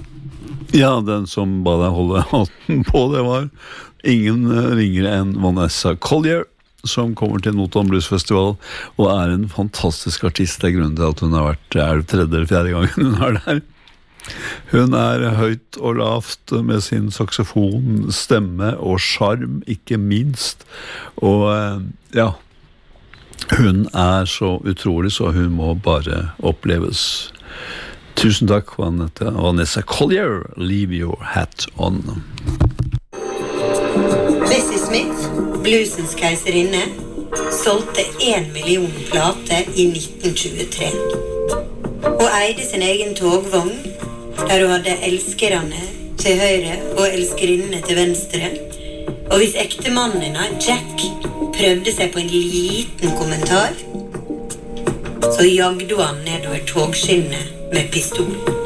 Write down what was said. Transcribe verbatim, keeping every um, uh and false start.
Ja, den som ba deg holde hatten på, det var ingen ringere enn Vanessa Collier, som kommer til Notodden Blues Festival, og er en fantastisk artist. Det er grunnen til at hun har vært, er det tredje eller fjerde gangen hun er der. Hun er høyt og lavt med sin saksofon, stemme og charm, ikke minst. Og ja, hun er så utrolig, så hun må bare oppleves. Tusen takk, Vanessa Collier. Leave your hat on. Bessie Smith, bluesens keiserinne, solgte en million plater i nitten tjuetre. Og eide sin egen togvogn, der hun hadde elskerne til høyre og elskerinnene til venstre. Og hvis ektemannen hennes, Jack, prøvde seg på en liten kommentar, så jagde han nedover togskinnet med pistol.